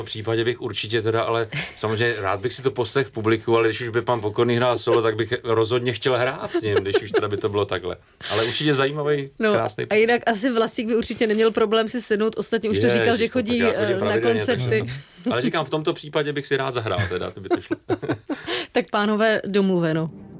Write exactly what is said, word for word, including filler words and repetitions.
V případě bych určitě teda, ale samozřejmě rád bych si to poslech v publiku, ale když už by pan Pokorný hrál solo, tak bych rozhodně chtěl hrát s ním, když už teda by to bylo takhle. Ale určitě zajímavý, no, krásný. A jinak asi Vlastík by určitě neměl problém si sednout, ostatně už to Je, říkal, že Ježiš, chodí na koncerty. To... Ale říkám, v tomto případě bych si rád zahrál teda, kdyby to šlo. Tak pánové, domluveno.